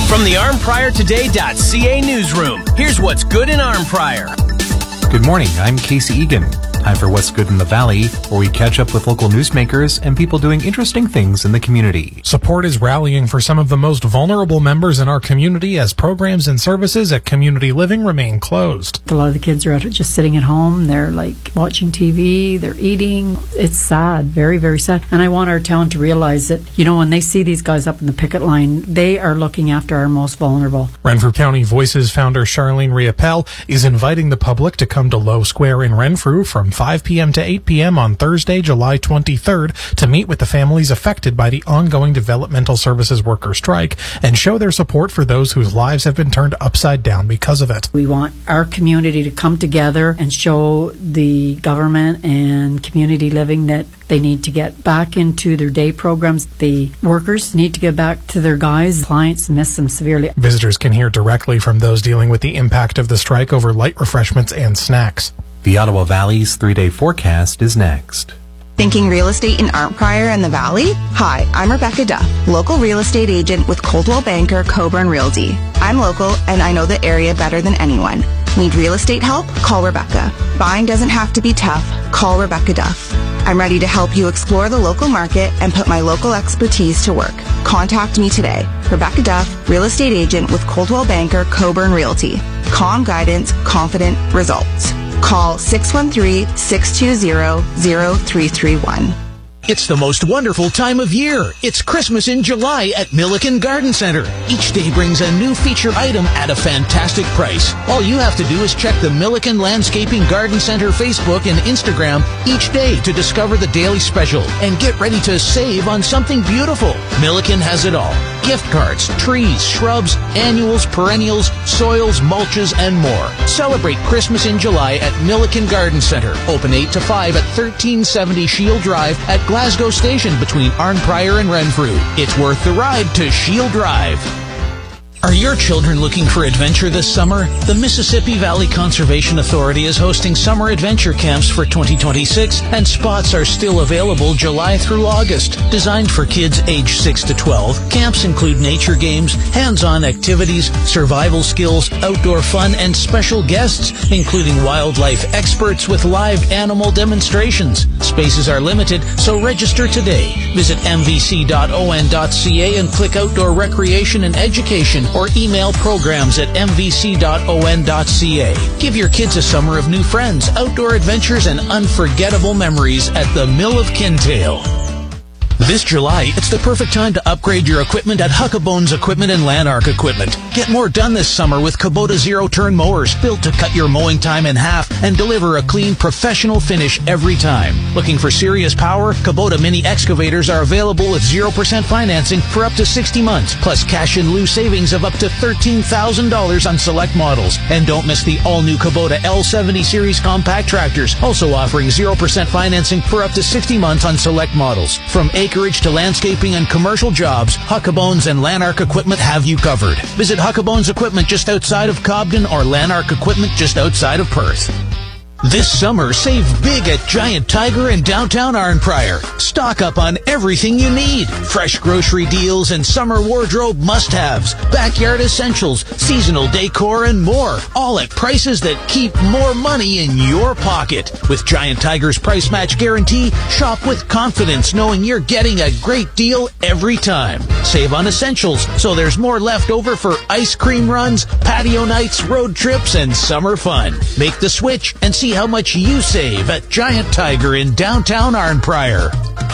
From the ArnPriorToday.ca newsroom, here's what's good in Arnprior. Good morning, I'm Casey Egan. Time for What's Good in the Valley, where we catch up with local newsmakers and people doing interesting things in the community. Support is rallying for some of the most vulnerable members in our community as programs and services at community living remain closed. A lot of the kids are out just sitting at home. They're like watching TV, they're eating. It's sad, very, very sad. And I want our town to realize that, when they see these guys up in the picket line, they are looking after our most vulnerable. Renfrew County Voices founder Charlene Riopel is inviting the public to come to Low Square in Renfrew from 5 p.m. to 8 p.m. on Thursday, July 23rd to meet with the families affected by the ongoing developmental services worker strike and show their support for those whose lives have been turned upside down because of it. We want our community to come together and show the government and community living that they need to get back into their day programs. The workers need to get back to their guys. Clients miss them severely. Visitors can hear directly from those dealing with the impact of the strike over light refreshments and snacks. The Ottawa Valley's 3-day forecast is next. Thinking real estate in Arnprior and the Valley? Hi, I'm Rebecca Duff, local real estate agent with Coldwell Banker Coburn Realty. I'm local and I know the area better than anyone. Need real estate help? Call Rebecca. Buying doesn't have to be tough. Call Rebecca Duff. I'm ready to help you explore the local market and put my local expertise to work. Contact me today. Rebecca Duff, real estate agent with Coldwell Banker Coburn Realty. Calm guidance, confident results. Call 613-620-0331. It's the most wonderful time of year. It's Christmas in July at Milliken Garden Center. Each day brings a new featured item at a fantastic price. All you have to do is check the Milliken Landscaping Garden Center Facebook and Instagram each day to discover the daily special and get ready to save on something beautiful. Milliken has it all. Gift cards, trees, shrubs, annuals, perennials, soils, mulches, and more. Celebrate Christmas in July at Milliken Garden Center. Open 8 to 5 at 1370 Shield Drive at Glasgow Station between Arnprior and Renfrew. It's worth the ride to Shield Drive. Are your children looking for adventure this summer? The Mississippi Valley Conservation Authority is hosting summer adventure camps for 2026, and spots are still available July through August. Designed for kids age 6 to 12, camps include nature games, hands-on activities, survival skills, outdoor fun, and special guests, including wildlife experts with live animal demonstrations. Spaces are limited, so register today. Visit mvc.on.ca and click Outdoor Recreation and Education, or email programs@mvc.on.ca. Give your kids a summer of new friends, outdoor adventures, and unforgettable memories at the Mill of Kintail. This July, it's the perfect time to upgrade your equipment at Huckabones Equipment and Lanark Equipment. Get more done this summer with Kubota zero-turn mowers, built to cut your mowing time in half and deliver a clean, professional finish every time. Looking for serious power? Kubota mini excavators are available with 0% financing for up to 60 months, plus cash in lieu savings of up to $13,000 on select models. And don't miss the all-new Kubota L70 series compact tractors, also offering 0% financing for up to 60 months on select models. From acreage to landscaping and commercial jobs, Huckabones and Lanark Equipment have you covered. Visit Huckabones Equipment just outside of Cobden or Lanark Equipment just outside of Perth. This summer, save big at Giant Tiger in downtown Arnprior. Stock up on everything you need. Fresh grocery deals and summer wardrobe must-haves, backyard essentials, seasonal decor, and more. All at prices that keep more money in your pocket. With Giant Tiger's price match guarantee, shop with confidence knowing you're getting a great deal every time. Save on essentials so there's more left over for ice cream runs, patio nights, road trips, and summer fun. Make the switch and see how much you save at Giant Tiger in downtown Arnprior.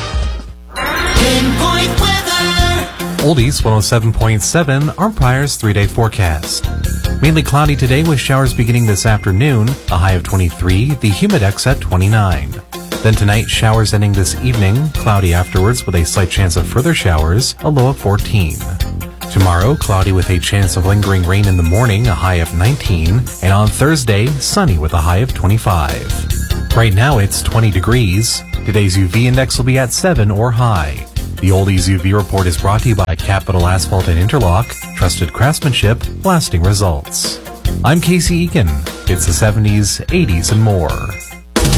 Pinpoint weather. Oldies 107.7, Arnprior's 3-day forecast. Mainly cloudy today with showers beginning this afternoon, a high of 23, the humidex at 29. Then tonight, showers ending this evening, cloudy afterwards with a slight chance of further showers, a low of 14. Tomorrow, cloudy with a chance of lingering rain in the morning, a high of 19. And on Thursday, sunny with a high of 25. Right now, it's 20 degrees. Today's UV index will be at 7 or high. The Oldies UV report is brought to you by Capital Asphalt and Interlock, trusted craftsmanship, lasting results. I'm Casey Eakin. It's the 70s, 80s, and more.